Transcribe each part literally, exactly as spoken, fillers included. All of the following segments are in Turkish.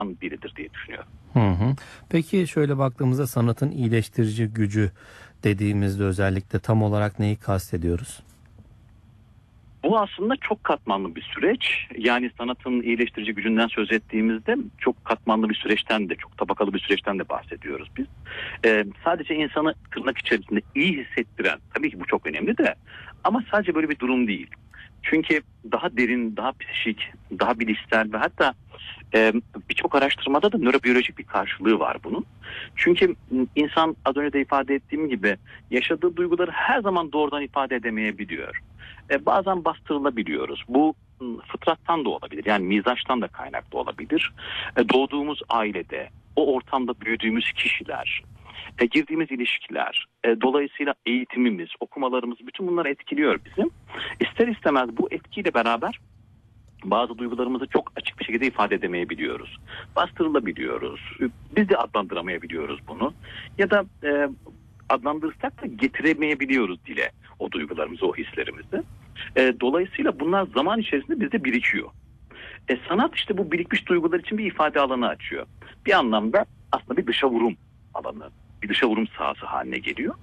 biridir diye düşünüyorum. Hı hı. Peki şöyle baktığımızda sanatın iyileştirici gücü dediğimizde özellikle tam olarak neyi kastediyoruz? Bu aslında çok katmanlı bir süreç. Yani sanatın iyileştirici gücünden söz ettiğimizde çok katmanlı bir süreçten de, çok tabakalı bir süreçten de bahsediyoruz biz. Ee, sadece insanı tırnak içerisinde iyi hissettiren, tabii ki bu çok önemli de, ama sadece böyle bir durum değil. Çünkü daha derin, daha psikik, daha bilişsel ve hatta e, birçok araştırmada da nörobiyolojik bir karşılığı var bunun. Çünkü insan, az önce de ifade ettiğim gibi, yaşadığı duyguları her zaman doğrudan ifade edemeyebiliyor. E, bazen bastırılabiliyoruz. Bu fıtrattan da olabilir. Yani mizaçtan da kaynaklı olabilir. E, doğduğumuz ailede, o ortamda büyüdüğümüz kişiler, e, girdiğimiz ilişkiler, e, dolayısıyla eğitimimiz, okumalarımız, bütün bunlar etkiliyor bizim. İster istemez bu etkiyle beraber bazı duygularımızı çok açık bir şekilde ifade edemeyebiliyoruz. Bastırılabiliyoruz. Biz de adlandıramayabiliyoruz bunu. Ya da e, adlandırırsak da getiremeyebiliyoruz dile o duygularımızı, o hislerimizi. E, dolayısıyla bunlar zaman içerisinde bizde birikiyor. E, sanat işte bu birikmiş duygular için bir ifade alanı açıyor. Bir anlamda aslında bir dışa vurum alanı, bir dışa vurum sahası haline geliyor.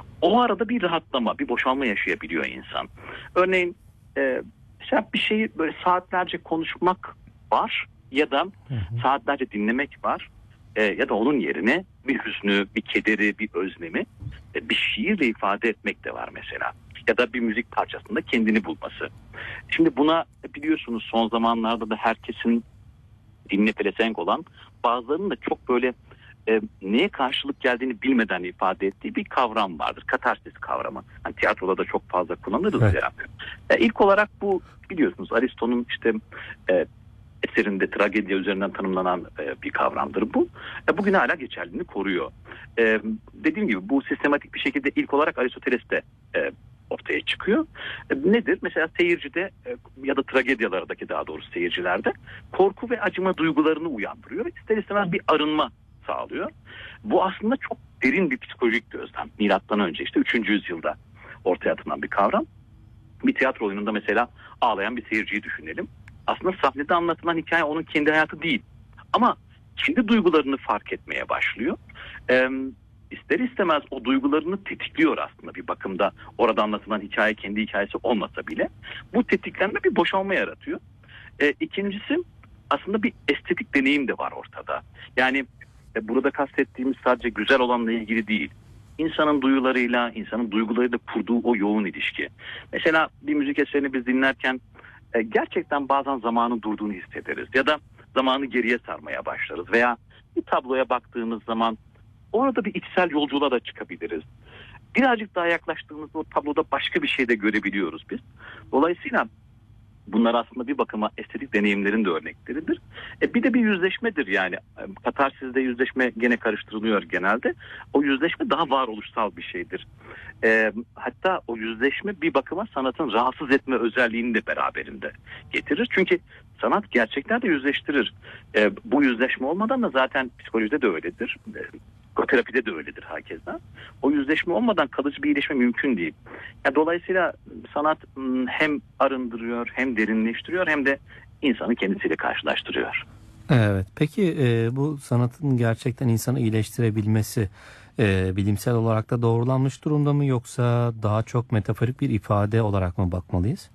O arada bir rahatlama, bir boşalma yaşayabiliyor insan. Örneğin e, mesela bir şeyi böyle saatlerce konuşmak var ya da Hı hı. saatlerce dinlemek var. E, ya da onun yerine bir hüznü, bir kederi, bir özlemi e, bir şiirle ifade etmek de var mesela. Ya da bir müzik parçasında kendini bulması. Şimdi buna biliyorsunuz son zamanlarda da herkesin dinle pelesenk olan, bazılarının da çok böyle e, neye karşılık geldiğini bilmeden ifade ettiği bir kavram vardır. Katarsis kavramı. Yani tiyatroda da çok fazla kullanırız Evet. ya. E, ilk olarak bu, biliyorsunuz, Aristo'nun işte e, eserinde tragedya üzerinden tanımlanan e, bir kavramdır bu. E, bugün hala geçerliliğini koruyor. E, dediğim gibi bu sistematik bir şekilde ilk olarak Aristoteles'te e, ortaya çıkıyor. E, nedir? Mesela seyircide e, ya da tragedyalardaki, daha doğrusu seyircilerde, korku ve acıma duygularını uyandırıyor. İster istemez bir arınma sağlıyor. Bu aslında çok derin bir psikolojik gözlem. Milattan önce işte üçüncü yüzyılda ortaya atılan bir kavram. Bir tiyatro oyununda mesela ağlayan bir seyirciyi düşünelim. Aslında sahnede anlatılan hikaye onun kendi hayatı değil. Ama kendi duygularını fark etmeye başlıyor. Ee, ister istemez o duygularını tetikliyor aslında bir bakımda. Orada anlatılan hikaye kendi hikayesi olmasa bile bu tetiklenme bir boşalma yaratıyor. Ee, ikincisi, aslında bir estetik deneyim de var ortada. Yani e, burada kastettiğimiz sadece güzel olanla ilgili değil. İnsanın duyularıyla, insanın duygularıyla kurduğu o yoğun ilişki. Mesela bir müzik eserini biz dinlerken e, gerçekten bazen zamanın durduğunu hissederiz. Ya da zamanı geriye sarmaya başlarız. Veya bir tabloya baktığımız zaman orada bir içsel yolculuğa da çıkabiliriz. Birazcık daha yaklaştığımızda o tabloda başka bir şey de görebiliyoruz biz. Dolayısıyla bunlar aslında bir bakıma estetik deneyimlerin de örnekleridir. E bir de bir yüzleşmedir yani. Katarsis'de yüzleşme gene karıştırılıyor genelde. O yüzleşme daha varoluşsal bir şeydir. E, hatta o yüzleşme bir bakıma sanatın rahatsız etme özelliğini de beraberinde getirir. Çünkü sanat gerçekten de yüzleştirir. E, bu yüzleşme olmadan da zaten psikolojide de öyledir. E, Psikoterapide de öyledir hakeza. O yüzleşme olmadan kalıcı bir iyileşme mümkün değil. Yani dolayısıyla sanat hem arındırıyor, hem derinleştiriyor, hem de insanı kendisiyle karşılaştırıyor. Evet. Peki e, bu sanatın gerçekten insanı iyileştirebilmesi e, bilimsel olarak da doğrulanmış durumda mı, yoksa daha çok metaforik bir ifade olarak mı bakmalıyız?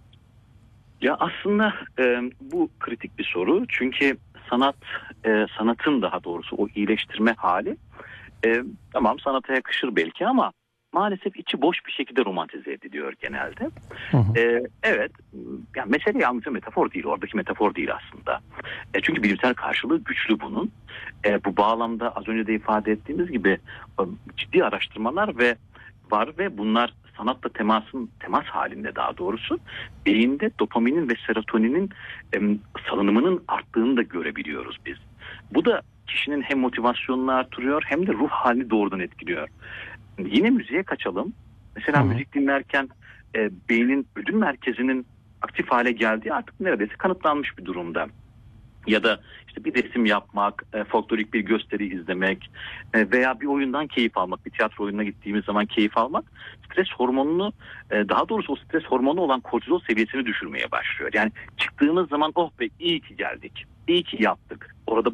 Ya aslında e, bu kritik bir soru. Çünkü sanat, e, sanatın daha doğrusu o iyileştirme hali, e, tamam, sanata yakışır belki ama maalesef içi boş bir şekilde romantize ediliyor genelde. Hı hı. E, evet, yani mesele yalnızca metafor değil, oradaki metafor değil aslında. E, çünkü bilimsel karşılığı güçlü bunun. E, bu bağlamda az önce de ifade ettiğimiz gibi e, ciddi araştırmalar ve var ve bunlar sanatla temasın temas halinde, daha doğrusu beyinde dopaminin ve serotoninin e, salınımının arttığını da görebiliyoruz biz. Bu da kişinin hem motivasyonunu artırıyor hem de ruh halini doğrudan etkiliyor. Yine müziğe kaçalım. Mesela Hı hı. müzik dinlerken e, beynin ödül merkezinin aktif hale geldiği artık neredeyse kanıtlanmış bir durumda. Ya da işte bir resim yapmak, e, folklorik bir gösteri izlemek e, veya bir oyundan keyif almak, bir tiyatro oyununa gittiğimiz zaman keyif almak, stres hormonunu, e, daha doğrusu o stres hormonu olan kortizol seviyesini düşürmeye başlıyor. Yani çıktığımız zaman oh be, iyi ki geldik, iyi ki yaptık. Orada